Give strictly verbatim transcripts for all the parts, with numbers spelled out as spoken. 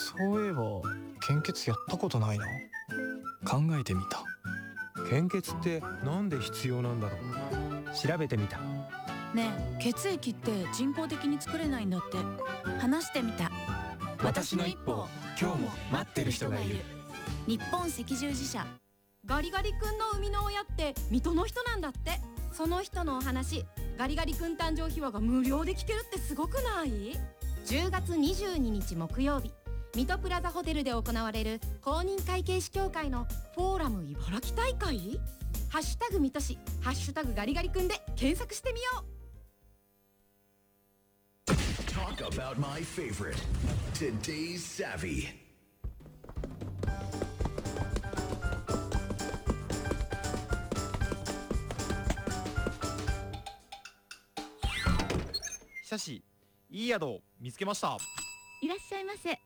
そういえば献血やったことないな。考えてみた。 献血ってなんで必要なんだろう。調べてみた。 ねえ、血液って人工的に作れないんだって。話してみた。 私の一歩を今日も待ってる人がいる。 日本赤十字社。 ガリガリ君の生みの親って水戸の人なんだって。その人のお話、ガリガリ君誕生秘話が無料で聞けるってすごくない？じゅうがつにじゅうににち木曜日、水戸プラザホテルで行われる公認会計士協会のフォーラム茨城大会。ハッシュタグ水戸市、ハッシュタグガリガリ君で検索してみよう。 Talk about my favorite. Today's Savvy. 久しいい宿を見つけました。 いらっしゃいませ。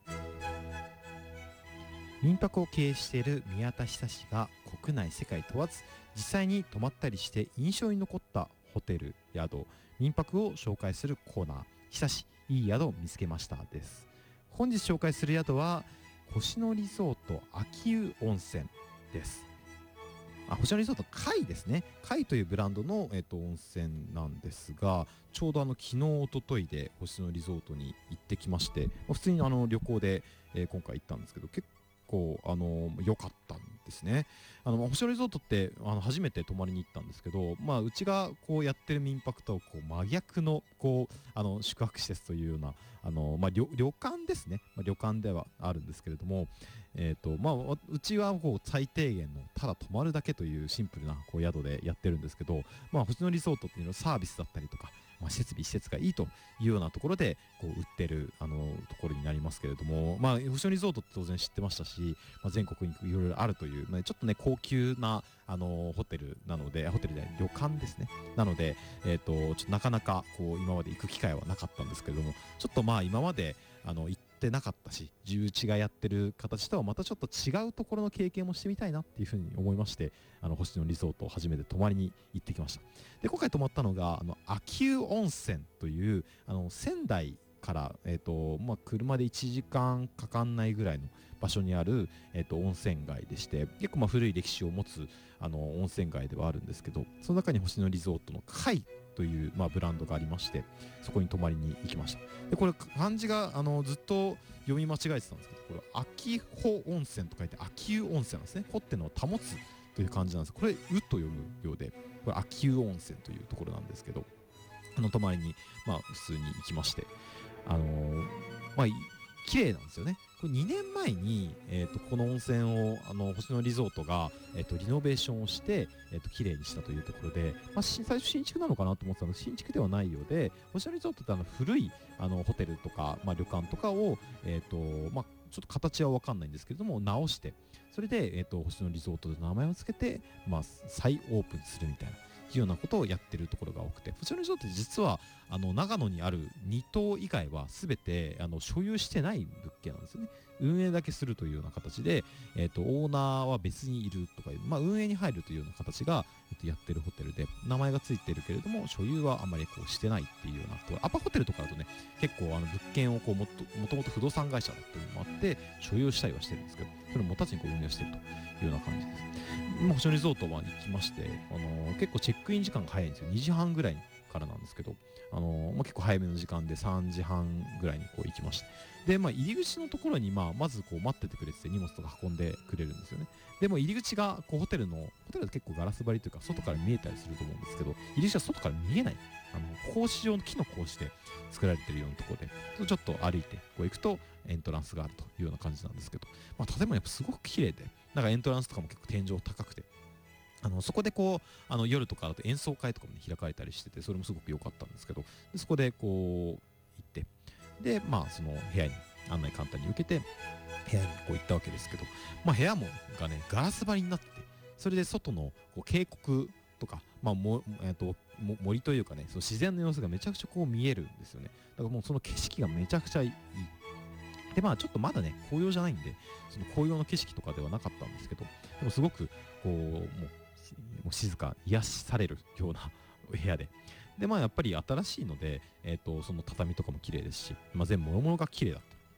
民泊を経営している宮田久志が国内世界問わず実際に泊まったりして印象に残ったホテル、宿、民泊を紹介するコーナー、久しいい宿を見つけましたです。本日紹介する宿は星野リゾート秋湯温泉です。あ、星野リゾート界ですね。界というブランドの、えっと、温泉なんですが、ちょうどあの昨日一昨日で星野リゾートに行ってきまして、まあ、普通にあの旅行で、えー、今回行ったんですけど、結構あの良かったんですね。あの星野リゾートってあの初めて泊まりに行ったんですけど、まあ、うちがこうやってる民泊とこう真逆のこうあの宿泊施設というようなあの、まあ、旅, 旅館ですね、まあ、旅館ではあるんですけれども、えーとまあ、うちはこう最低限のただ泊まるだけというシンプルなこう宿でやってるんですけど、まあ、星野リゾートっていうのはサービスだったりとか、まあ、設備施設がいいというようなところでこう売ってるあのところになりますけれども、まあ、星野リゾートって当然知ってましたし、まあ、全国にいろいろあるという、まあ、ちょっとね高級なあのホテルなので、ホテルで旅館ですね、なので、えーと、ちょっとなかなかこう今まで行く機会はなかったんですけれども、ちょっとまあ今まであの行ってなかったし、うちがやってる形とはまたちょっと違うところの経験もしてみたいなっていうふうに思いまして、あの星野リゾートを初めて泊まりに行ってきました。で、今回泊まったのがあの秋湯温泉というあの仙台から、えーとまあ、車でいちじかんかかんないぐらいの場所にある、えーと温泉街でして、結構まあ古い歴史を持つあの温泉街ではあるんですけど、その中に星野リゾートの界という、まあ、ブランドがありまして、そこに泊まりに行きました。で、これ漢字があのずっと読み間違えてたんですけど、これ秋保温泉と書いて秋湯温泉なんですね。保ってのを保つという漢字なんです。これ「う」と読むようで、これ秋湯温泉というところなんですけど、あの泊まりにまあ普通に行きまして、あのー、まあ綺麗なんですよね。これにねんまえに、えー、とこの温泉をあの星野リゾートが、えー、とリノベーションをして、えー、と綺麗にしたというところで、まあ、最初新築なのかなと思ってたんですけど、新築ではないようで、星野リゾートってあの古いあのホテルとか、まあ、旅館とかを、えーとまあ、ちょっと形は分かんないんですけれども直して、それで、えー、と星野リゾートで名前を付けて、まあ、再オープンするみたいないうようなことをやってるところが多くて、星野リゾートって実はあの長野にあるに棟以外は全てあの所有してない物件なんですよね。運営だけするというような形で、えー、とオーナーは別にいるとかいう、まあ、運営に入るというような形が、えー、とやってるホテルで、名前がついてるけれども所有はあまりこうしてないっていうようなところ。アパホテルとかだとね、結構あの物件をこうもっともともと不動産会社だというのもあって所有したりはしてるんですけど、それを持たずにこう運営してるというような感じです。星野リゾートは行きまして、あのー、結構チェックイン時間が早いんですよ。にじはんぐらいからなんですけど、あのーまあ、結構早めの時間でさんじはんぐらいにこう行きまして、で、まあ、入り口のところに、まあ、まずこう待っててくれてて荷物とか運んでくれるんですよね。でも入り口がこうホテルのホテルは結構ガラス張りというか外から見えたりすると思うんですけど、入り口は外から見えない、あの格子状の木の格子で作られているようなところで、ちょっと歩いてこう行くとエントランスがあるというような感じなんですけど、まあ、建物やっぱすごく綺麗で、なんかエントランスとかも結構天井高くて、あのそこでこうあの夜とかだと演奏会とかも、ね、開かれたりしてて、それもすごく良かったんですけど、でそこでこう行って、でまあその部屋に案内簡単に受けて部屋にこう行ったわけですけど、まあ、部屋もがねガラス張りになってて、それで外のこう渓谷とか、まあもえー、とも森というかね、その自然の様子がめちゃくちゃこう見えるんですよね。だからもうその景色がめちゃくちゃいい。でまあちょっとまだね紅葉じゃないんで、その紅葉の景色とかではなかったんですけど、でもすごくこうもうもう静か癒しされるような部屋で、でまあやっぱり新しいので、えー、とその畳とかも綺麗ですし、まあ、全部諸々が綺麗だった。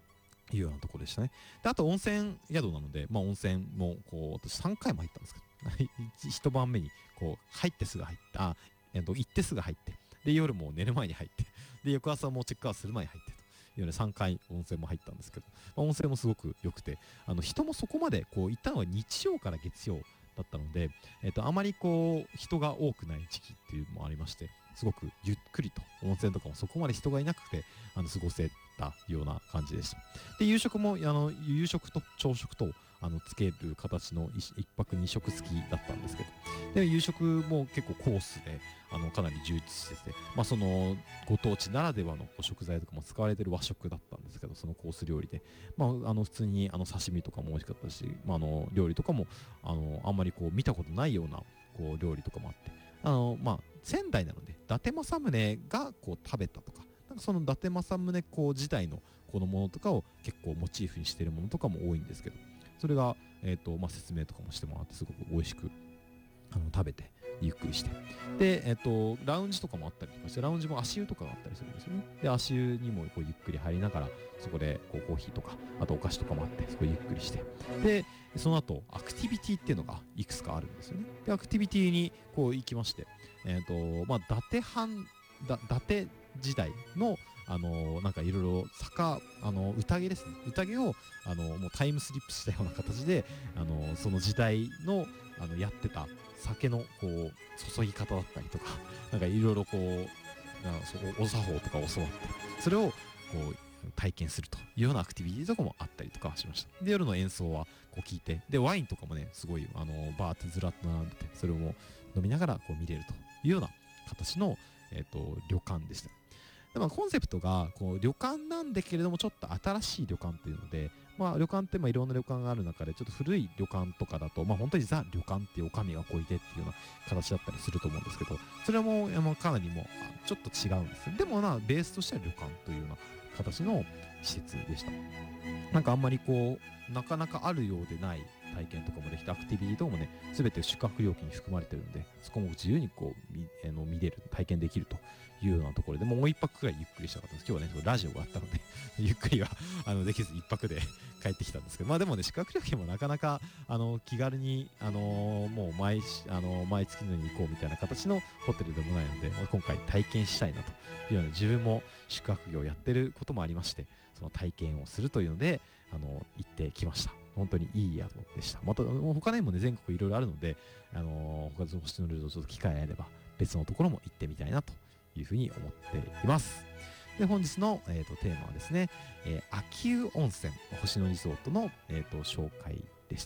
いうようなところでしたね。であと温泉宿なので、まあ、温泉もこう私さんかいも入ったんですけど一晩目にこう入ってすぐ入ってあ、えっと、行ってすぐ入ってで夜も寝る前に入ってで翌朝もチェックアウトする前に入ってというようなさんかい温泉も入ったんですけど、まあ、温泉もすごく良くてあの人もそこまでこう行ったのは日曜から月曜だったので、えっと、あまりこう人が多くない時期っていうのもありましてすごくゆっくりと温泉とかもそこまで人がいなくてあの過ごせたような感じでした。で夕食もあの夕食と朝食とあのつける形のいっぱくに食付きだったんですけど、で夕食も結構コースであのかなり充実してて、まあ、そのご当地ならではの食材とかも使われてる和食だったんですけど、そのコース料理で、まあ、あの普通にあの刺身とかも美味しかったし、まあ、あの料理とかもあのあんまりこう見たことないようなこう料理とかもあって、あのまあ仙台なので伊達政宗がこう食べたとか、なんかその伊達政宗公時代のこのものとかを結構モチーフにしているものとかも多いんですけど、それが、えーとまあ、説明とかもしてもらってすごく美味しくあの食べてゆっくりして、で、えっと、ラウンジとかもあったりとかして、ラウンジも足湯とかがあったりするんですよね。で、足湯にもこうゆっくり入りながら、そこでこうコーヒーとか、あとお菓子とかもあって、そこゆっくりして、で、その後、アクティビティっていうのがいくつかあるんですよね。で、アクティビティにこう行きまして、えっと、まあ、伊達藩、だ伊達時代の、あのー、なんかいろいろ坂、あのー、宴ですね。宴を、あのー、もうタイムスリップしたような形で、あのー、その時代の、あの、やってた酒の、こう、注ぎ方だったりとか、なんかいろいろこう、なんかそうお作法とか教わって、それを、こう、体験するというようなアクティビティとかもあったりとかしました。で、夜の演奏はこう聞いて、で、ワインとかもね、すごい、あのー、バーってずらっと並んでて、それをもう飲みながらこう見れるというような形の、えっと、旅館でした。でまあ、コンセプトがこう旅館なんだけれどもちょっと新しい旅館っていうので、まあ、旅館ってまあいろんな旅館がある中でちょっと古い旅館とかだと、まあ、本当にザ旅館っていうおかみがこいてっていうような形だったりすると思うんですけど、それもあのかなりもうちょっと違うんです。でもなベースとしては旅館というような形の施設でした。なんかあんまりこうなかなかあるようでない体験とかもできて、アクティビティとかもね全て宿泊料金に含まれてるんで、そこも自由にこう 見, あの見れる体験できるというようなところで、もう一泊くらいゆっくりしたかったんです。今日はねラジオがあったのでゆっくりはあのできず一泊で帰ってきたんですけど、まあでもね宿泊料金もなかなかあの気軽にあのー、もう 毎, あのー、毎月のように行こうみたいな形のホテルでもないので、今回体験したいなというような、自分も宿泊業をやってることもありまして、その体験をするというのであの行ってきました。本当にいい宿でした。また他にもね全国いろいろあるので、あのー、他の星野ルートちょっと機会あれば別のところも行ってみたいなというふうに思っています。で本日の、えー、とテーマはですね、えー、秋保温泉星野リゾートの、えー、と紹介でした。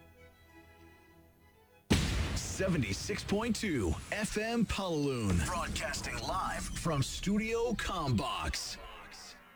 seventy-six point two F M Paloon, broadcasting live from Studio Combox.